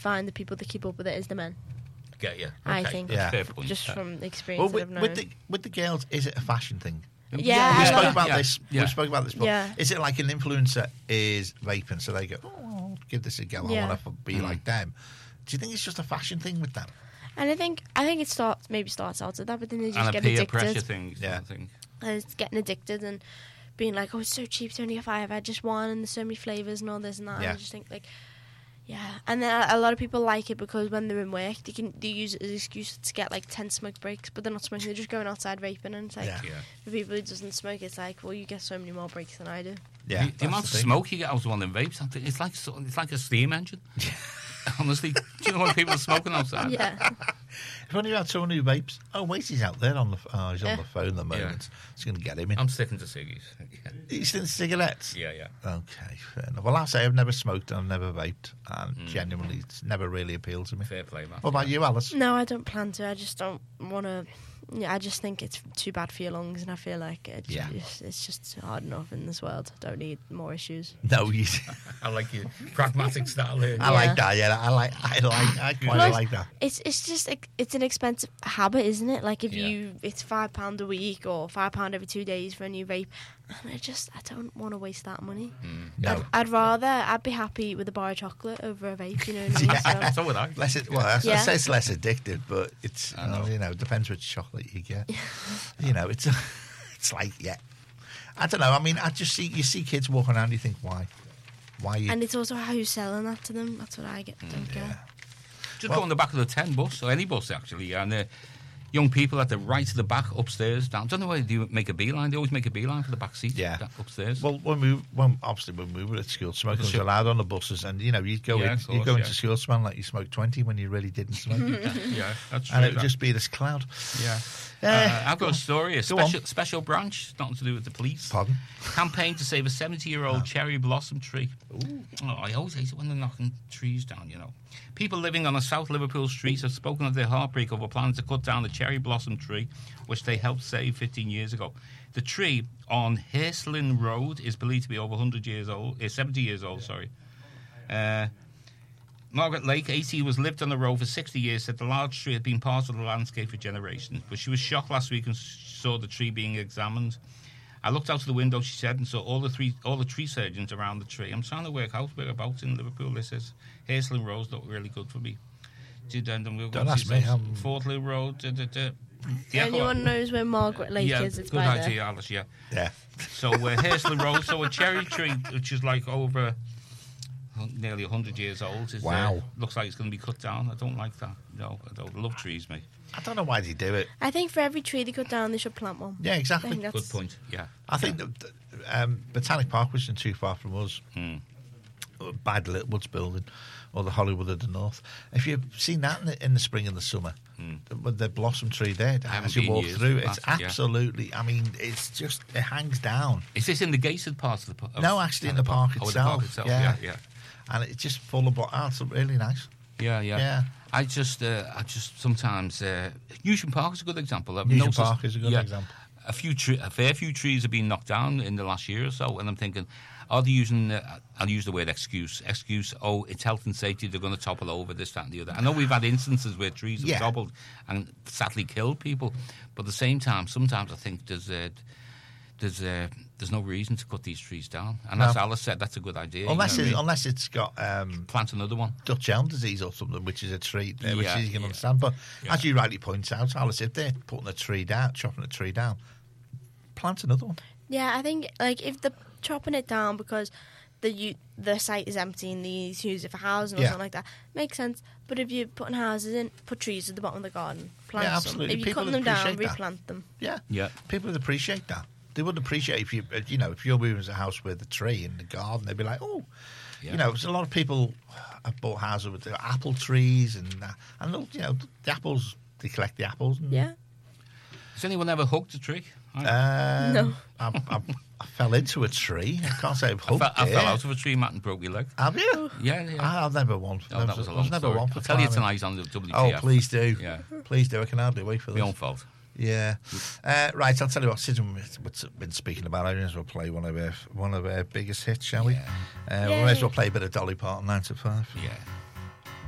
find the people that keep up with it is the men. Get you. I Okay. think. That's fair point. Just from experience Well, that I've known. with the girls, is it a fashion thing? Yeah, we a spoke lot- about yeah, this. yeah. We spoke about this. Before. Yeah. Is it like an influencer is vaping, so they go, "Oh, I'll give this a go. Yeah. I want to be like them." Do you think it's just a fashion thing with them? And I think it starts out at that, but then they just And a get peer pressure addicted. thing. Yeah. I think. And it's getting addicted and being like, oh, it's so cheap to only get 5. I had just one, and there's so many flavors and all this and that. Yeah. And I just think like, yeah. And then a lot of people like it because when they're in work, they use it as an excuse to get like 10 smoke breaks, but they're not smoking. They're just going outside vaping, and it's like Yeah. Yeah. for people who doesn't smoke, it's like, well, you get so many more breaks than I do. Yeah, The amount of smoke you get out of one of them vapes, I think it's like a steam engine. Honestly, do you know what people are smoking outside? Yeah. If only you had someone who vapes. Oh wait, he's out there on the. He's on the phone at the moment. It's going to get him in. I'm sticking to ciggies. Yeah. He's in cigarettes. Yeah, yeah. Okay, fair enough. Well, I say I've never smoked and I've never vaped, and genuinely, it's never really appealed to me. Fair play, man. What about you, Alice? No, I don't plan to. I just don't want to. Yeah, I just think it's too bad for your lungs, and I feel like it's just hard enough in this world. I don't need more issues. No, you. I like your pragmatic style here. I like that. Yeah, I quite Plus, like that. It's just it's an expensive habit, isn't it? Like if Yeah. it's £5 a week or £5 every 2 days for a new vape, and I don't want to waste that money. No. I'd be happy with a bar of chocolate over a vape. You know what I mean? So, So would I. I Yeah. say it's less addictive, but it's it depends which chocolate you get. It's like I don't know. I mean, you see kids walking around, you think why you? and it's also how you're selling that to them. That's what I don't get. Just go on the back of the 10 bus, or any bus actually, and young people at the right to the back upstairs. Down. I don't know why they do make a beeline. They always make a beeline for the back seat. Yeah. Upstairs. Well, when we were at school, smoking was allowed on the buses, and you'd go Yeah, of course, into school smelling like you smoked 20 when you really didn't smoke, yeah, that's true. and it would just be this cloud. Yeah. I've got a story, special branch, nothing to do with the police. Pardon? Campaign to save a 70-year-old cherry blossom tree. Oh, I always hate it when they're knocking trees down, People living on a South Liverpool street have spoken of their heartbreak over plans to cut down the cherry blossom tree, which they helped save 15 years ago. The tree on Hairslin Road is believed to be over 70 years old, sorry. Margaret Lake, 80, who has lived on the road for 60 years, said the large tree had been part of the landscape for generations. But she was shocked last week and saw the tree being examined. I looked out of the window, she said, and saw all the tree surgeons around the tree. I'm trying to work out whereabouts in Liverpool this is. Hairslin Road looked really good for me. Don't ask me. Fort Lou Road. Anyone knows where Margaret Lake is? It's good by idea, there. Alice, yeah. Yeah. So Hairslin Road, so a cherry tree, which is like over nearly 100 years old. Wow. Looks like it's going to be cut down. I don't like that. No, I don't love trees, mate. I don't know why they do it. I think for every tree they cut down, they should plant one. Yeah, I exactly. think that's Good point, yeah. I think that Botanic Park wasn't too far from us, by the Littlewoods building, or the Hollywood of the North. If you've seen that in the spring and the summer, with the blossom tree there, haven't as you been walk years, through, but it's yeah. absolutely, I mean, it's just, it hangs down. Is this in the gated part of the park? No, actually in the park Oh, itself. the park itself, yeah. And it's just full of, it's really nice. Yeah. I just sometimes Newsham Park is a good example. Newsham Park is a good example. A fair few trees have been knocked down in the last year or so, and I'm thinking, are they using? I'll use the word excuse. Oh, it's health and safety. They're going to topple over this, that, and the other. I know we've had instances where trees have toppled and sadly killed people, but at the same time, sometimes I think there's no reason to cut these trees down. And as Alice said, that's a good idea. Unless it's got plant another one. Dutch elm disease or something, which is a tree, which you can understand. But as you rightly point out, Alice, if they're putting a tree down, chopping a tree down, plant another one. Yeah, I think like if they're chopping it down because the site is empty and they use it for housing or something like that, makes sense. But if you're putting houses in, put trees at the bottom of the garden, plant some. Absolutely. If you're People cutting them down, appreciate that. replant them. Yeah. People would appreciate that. They would appreciate if if you're moving to a house with a tree in the garden, they'd be like, there's a lot of people have bought houses with the apple trees and the apples. They collect the apples. And, Has anyone ever hugged a tree? No. I fell into a tree. I can't say I've hugged it. I fell out of a tree, Matt, and broke your leg. Have you? Yeah. I've never won. Oh, that was a long never story. won for I'll tell you climbing. tonight on the WPF. Oh, please do. Yeah. Please do. I can hardly wait for this. My own fault. Yeah. Right, I'll tell you what, since we've been speaking about it, we may as well play one of our biggest hits, shall we? We may as well play a bit of Dolly Parton, 9 to 5. Yeah.